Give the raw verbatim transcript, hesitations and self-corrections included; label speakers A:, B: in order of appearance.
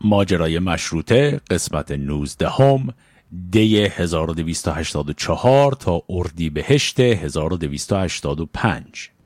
A: ماجرای مشروطه قسمت نوزدهم دی هزار و دویست و هشتاد و چهار تا اردیبهشت هزار و دویست و هشتاد و پنج.